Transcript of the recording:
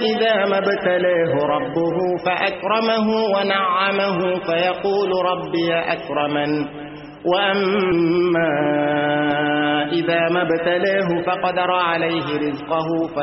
إذا ما ابتلاه ربه فأكرمه ونعمه فيقول ربي أكرمن وأما إذا ما ابتلاه فقدر عليه رزقه